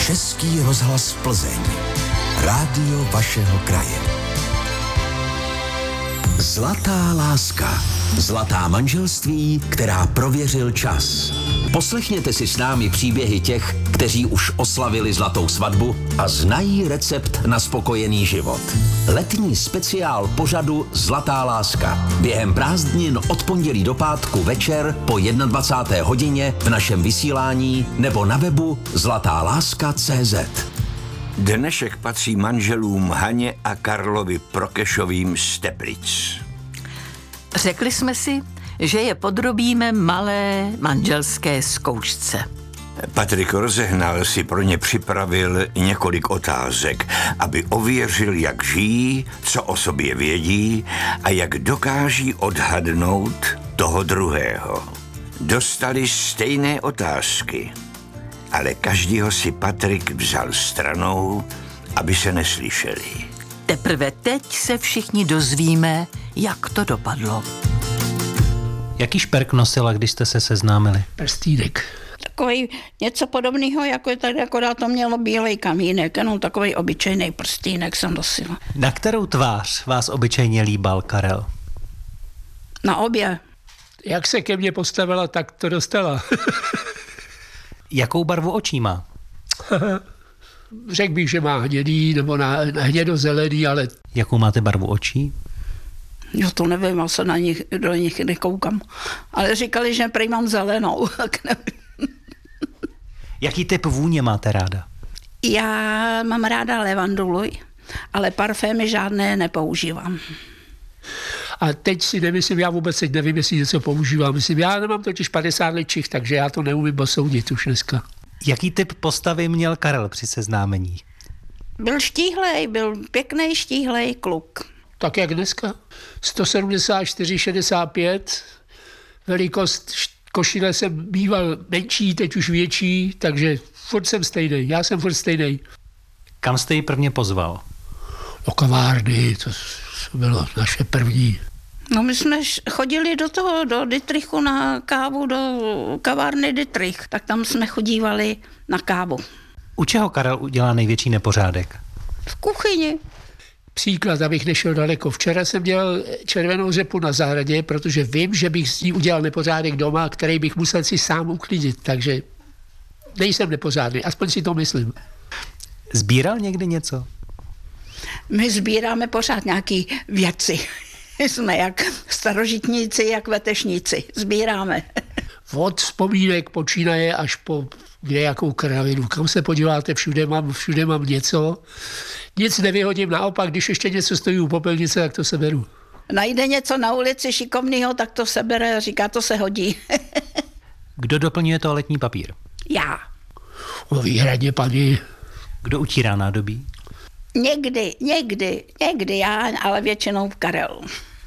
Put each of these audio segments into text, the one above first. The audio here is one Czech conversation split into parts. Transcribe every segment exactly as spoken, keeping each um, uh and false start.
Český rozhlas Plzeň. Rádio vašeho kraje. Zlatá láska. Zlatá manželství, která prověřil čas. Poslechněte si s námi příběhy těch, kteří už oslavili zlatou svatbu a znají recept na spokojený život. Letní speciál pořadu Zlatá láska. Během prázdnin od pondělí do pátku večer po dvacáté jedné hodině v našem vysílání nebo na webu zlatá láska tečka cé zet. Dnešek patří manželům Haně a Karlovi Prokešovým z Teplic. Řekli jsme si, že je podrobíme malé manželské zkoušce. Patrik Rozehnal si pro ně připravil několik otázek, aby ověřil, jak žijí, co o sobě vědí a jak dokáží odhadnout toho druhého. Dostali stejné otázky, ale každýho si Patrik vzal stranou, aby se neslyšeli. Teprve teď se všichni dozvíme, jak to dopadlo. Jaký šperk nosila, když jste se seznámili? Prstýnek. Takový něco podobného, jako je tady, akorát to mělo bílej kamínek, jenom takový obyčejný prstýnek jsem nosila. Na kterou tvář vás obyčejně líbal Karel? Na obě. Jak se ke mně postavila, tak to dostala. Jakou barvu očí má? Řekl bych, že má hnědý nebo na, na hnědozelený, ale... Jakou máte barvu očí? Jo, to nevím, já se na nich, do nich nekoukám. Ale říkali, že prý mám zelenou, tak nevím. Jaký typ vůně máte ráda? Já mám ráda levandulu, ale parfémy žádné nepoužívám. A teď si nemyslím, já vůbec teď nevím, jestli něco používám. Myslím, já nemám totiž padesát let čich, takže já to neumím posoudit už dneska. Jaký typ postavy měl Karel při seznámení? Byl štíhlej, byl pěkný štíhlej kluk. Tak jak dneska. sto sedmdesát čtyři šedesát pět, velikost košile jsem býval menší, teď už větší, takže furt jsem stejný. Já jsem furt stejný. Kam jste ji prvně pozval? Do kavárny, to bylo naše první. No my jsme chodili do toho, do Dittrichu na kávu, do kavárny Dittrich, tak tam jsme chodívali na kávu. U čeho Karel udělá největší nepořádek? V kuchyni. Příklad, abych nešel daleko. Včera jsem dělal červenou řepu na zahradě, protože vím, že bych s ní udělal nepořádek doma, který bych musel si sám uklidit, takže nejsem nepořádný, aspoň si to myslím. Sbíral někdy něco? My sbíráme pořád nějaký věci. Jsme jak starožitníci, jak vetešníci. Sbíráme. Od vzpomínek počínaje až po kdejakou kravinu. Kam se podíváte, všude mám, všude mám něco. Nic nevyhodím, naopak, když ještě něco stojí u popelnice, tak to seberu. Najde něco na ulici šikovného, tak to sebere a říká, to se hodí. Kdo doplňuje toaletní papír? Já. O výhradně paní. Kdo utírá nádobí? Někdy, někdy, někdy já, ale většinou Karel.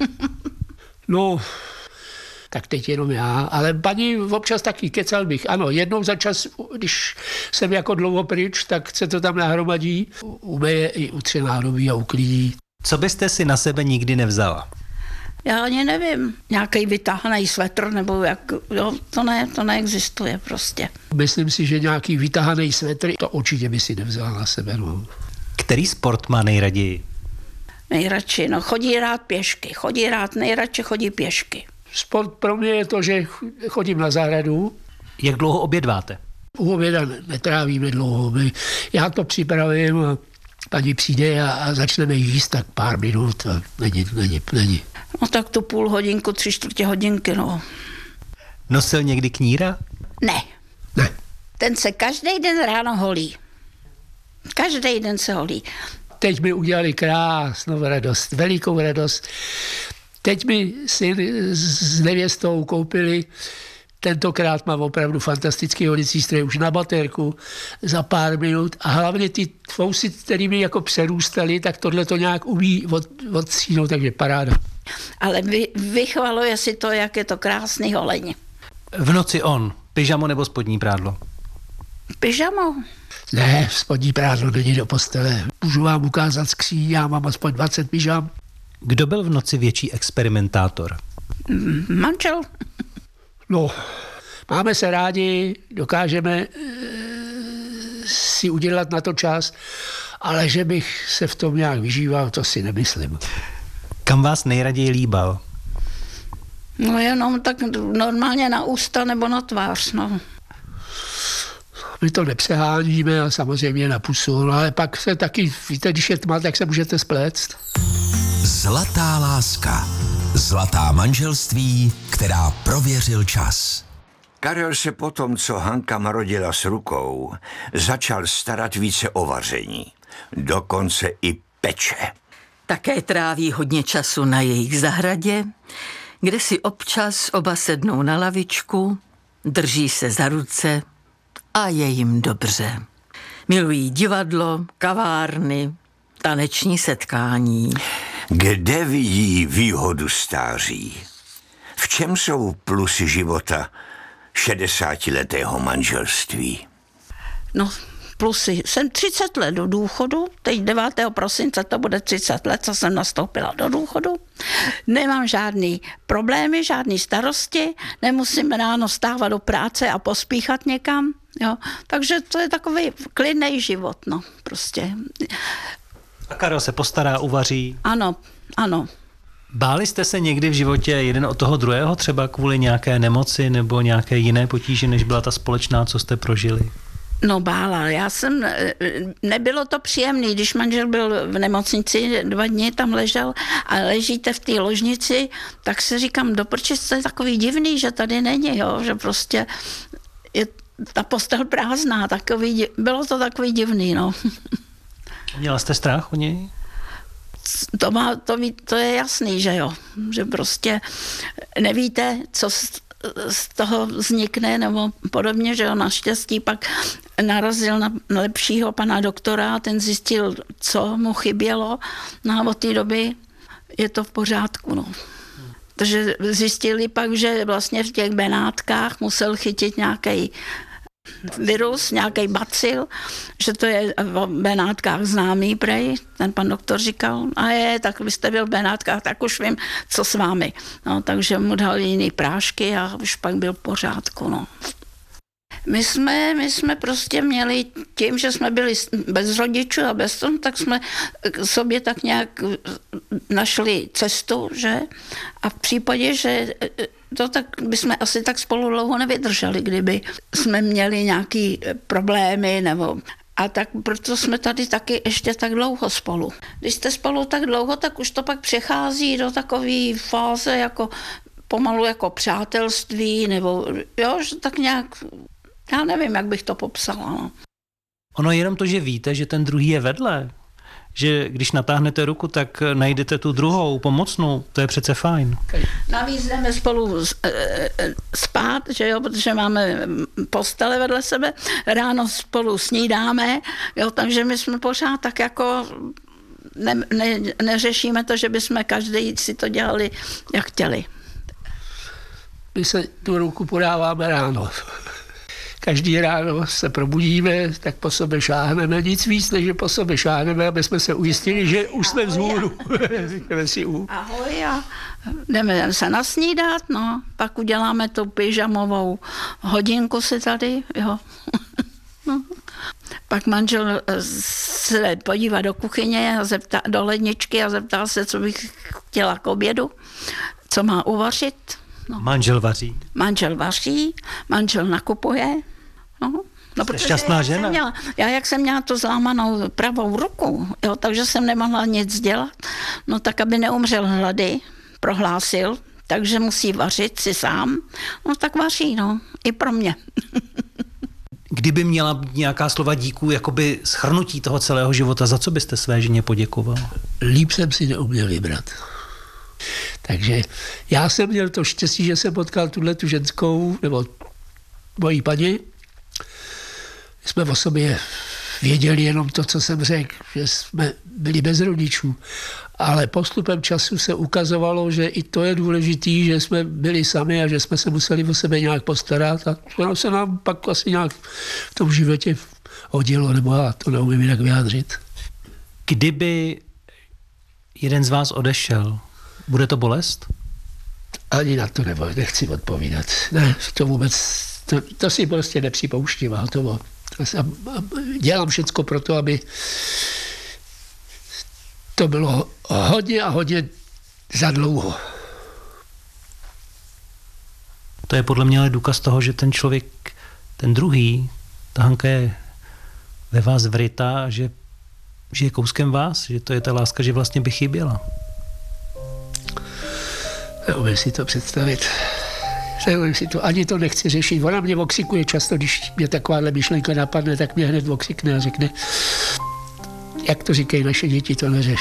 No, tak teď jenom já, ale paní občas taky kecal bych. Ano, jednou za čas, když jsem jako dlouho pryč, tak se to tam nahromadí. Umeje i utře nádobí a uklidí. Co byste si na sebe nikdy nevzala? Já ani nevím. Nějaký vytáhaný svetr, nebo jak, jo, to ne, to neexistuje prostě. Myslím si, že nějaký vytáhaný svetr, to určitě by si nevzala na sebe, no. Který sport má nejraději? Nejradši, no chodí rád pěšky, chodí rád, nejradši chodí pěšky. Sport pro mě je to, že chodím na zahradu. Jak dlouho obědváte? U oběda netrávíme dlouho. My, já to připravím a paní přijde a, a začneme jíst tak pár minut. A není, není, není. No tak tu půl hodinku, tři čtvrtě hodinky, no. Nosil někdy kníra? Ne. Ne. Ten se každý den ráno holí. Každý den se holí. Teď mi udělali krásnou radost, velikou radost. Teď mi syn s nevěstou koupili, tentokrát mám opravdu fantastický holicí stroj už na baterku za pár minut a hlavně ty fousy, které mi jako přerůstaly, tak tohle to nějak umí od, odstřínout, takže paráda. Ale vy, vychvaluje si to, jak je to krásný holení. V noci on, pyžamo nebo spodní prádlo? Pyžamo. Ne, spodní prádlo není do postele. Můžu vám ukázat skříň, já mám aspoň dvacet pyžam. Kdo byl v noci větší experimentátor? Manžel. No, máme se rádi, dokážeme si udělat na to čas, ale že bych se v tom nějak vyžíval, to si nemyslím. Kam vás nejraději líbal? No jenom tak normálně na ústa nebo na tvář, no. My to nepřeháníme a samozřejmě na pusu, no ale pak se taky, víte, když je tma, tak se můžete spléct. Zlatá láska. Zlatá manželství, která prověřil čas. Karel se potom, co Hanka marodila s rukou, začal starat více o vaření. Dokonce i peče. Také tráví hodně času na jejich zahradě, kde si občas oba sednou na lavičku, drží se za ruce a je jim dobře. Milují divadlo, kavárny, taneční setkání. Kde vidí výhodu stáří? V čem jsou plusy života šedesátiletého manželství? No, plusy. Jsem třicet let do důchodu, teď devátého prosince to bude třicet let, co jsem nastoupila do důchodu. Nemám žádný problémy, žádný starosti, nemusím ráno stávat do práce a pospíchat někam, jo. Takže to je takový klidný život, no, prostě. A Karel se postará, uvaří. Ano, ano. Báli jste se někdy v životě jeden od toho druhého, třeba kvůli nějaké nemoci nebo nějaké jiné potíži, než byla ta společná, co jste prožili? No bála, já jsem, nebylo to příjemný, když manžel byl v nemocnici, dva dny tam ležel a ležíte v té ložnici, tak se říkám, do prči, to je takový divný, že tady není, jo, že prostě je ta postel prázdná, takový, bylo to takový divný, no. Měla jste strach o něj? To, má, to, ví, to je jasný, že jo, že prostě nevíte, co z, z toho vznikne nebo podobně, že jo, naštěstí pak narazil na lepšího pana doktora a ten zjistil, co mu chybělo, no a od té doby je to v pořádku, no. Takže zjistili pak, že vlastně v těch Benátkách musel chytit nějaký virus, nějaký bacil, že to je v Benátkách známý prej, ten pan doktor říkal, a je, tak vy jste byl v Benátkách, tak už vím, co s vámi. No, takže mu dal jiný prášky a už pak byl v pořádku, no. My jsme, my jsme prostě měli tím, že jsme byli bez rodičů a bez toho, tak jsme k sobě tak nějak našli cestu, že? A v případě, že to tak bychom asi tak spolu dlouho nevydrželi, kdyby jsme měli nějaký problémy nebo... A tak proto jsme tady taky ještě tak dlouho spolu. Když jste spolu tak dlouho, tak už to pak přechází do takové fáze jako pomalu jako přátelství, nebo jo, že tak nějak... Já nevím, jak bych to popsala. No. Ono je jenom to, že víte, že ten druhý je vedle. Že když natáhnete ruku, tak najdete tu druhou pomocnou. To je přece fajn. Navíc jdeme spolu spát, že jo, protože máme postele vedle sebe. Ráno spolu snídáme, jo, takže my jsme pořád tak jako... Ne, ne, neřešíme to, že bychom každý si to dělali, jak chtěli. My se tu ruku podáváme ráno. Každý ráno se probudíme, tak po sobě šáhneme. Nic víc, než že po sobě šáhneme, aby jsme se ujistili, že už jsme vzhůru. Ahoj a jdeme se nasnídat, no. Pak uděláme tu pyžamovou hodinku si tady, jo. No. Pak manžel se podívá do kuchyně a zeptá, do ledničky a zeptá se, co bych chtěla k obědu, co má uvařit. No. Manžel vaří. Manžel vaří, manžel nakupuje. No, no protože šťastná já žena. Měla, já jak jsem měla tu zlámanou pravou ruku, jo, takže jsem nemohla nic dělat, no tak aby neumřel hlady, prohlásil, takže musí vařit si sám, no tak vaří, no, i pro mě. Kdyby měla nějaká slova díků, jakoby shrnutí toho celého života, za co byste své ženě poděkoval? Líp jsem si neuměl vybrat. Takže já jsem měl to štěstí, že jsem potkal tuhle tu ženskou, nebo mojí paní. Jsme o sobě věděli jenom to, co jsem řekl, že jsme byli bez rodičů. Ale postupem času se ukazovalo, že i to je důležitý, že jsme byli sami a že jsme se museli o sebe nějak postarat. A ono se nám pak asi nějak v tom životě hodilo, nebo já to neumím jinak vyjádřit. Kdyby jeden z vás odešel, bude to bolest? Ani na to nebo nechci odpovídat. Ne, to vůbec, to, to si prostě nepřipouštím. A to, Dělám všecko pro to, aby to bylo hodně a hodně za dlouho. To je podle mě ale důkaz toho, že ten člověk, ten druhý, ta Hanka je ve vás vrytá, že, že je kouskem vás, že to je ta láska, že vlastně by chyběla. Neumím si to představit. Neumím si to, ani to nechci řešit. Ona mě okřikuje často, když mě takováhle myšlenka napadne, tak mě hned okřikne a řekne, jak to říkají naše děti, to neřeš.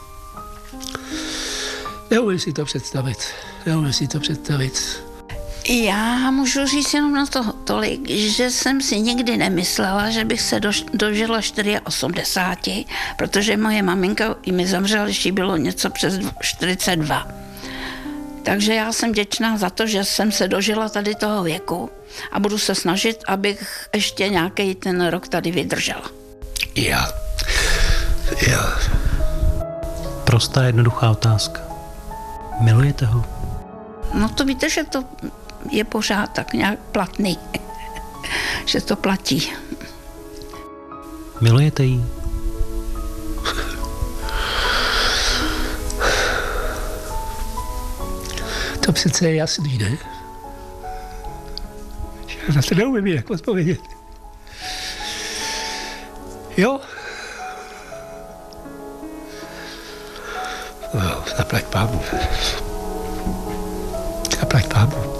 Neumím si to představit. Neumím si to představit. Já můžu říct jenom na to tolik, že jsem si nikdy nemyslela, že bych se dož, dožila osmdesáti čtyři, protože moje maminka i mi zemřela, když jí bylo něco přes čtyřicet dva. Takže já jsem vděčná za to, že jsem se dožila tady toho věku a budu se snažit, abych ještě nějaký ten rok tady vydržela. Já. Já. Prostá jednoduchá otázka. Milujete ho? No to víte, že to je pořád tak nějak platný, že to platí. Milujete jí? To přece je jasný, ne? Já na to neumím jinak odpovědět. Jo? No, zaplať pámu. Zaplať pámu.